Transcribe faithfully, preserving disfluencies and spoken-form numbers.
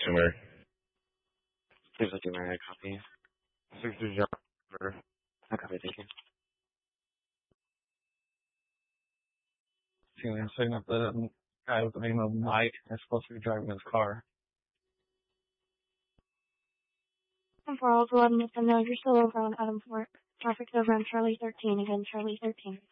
Tumor. Seems like you married a copy. Six is your A copy, thank you. feeling setting up the guy with the name of Mike is supposed to be driving his car. And for all to let them know you're still over on Adam Fork. Traffic's over on Charlie thirteen, again, Charlie thirteen.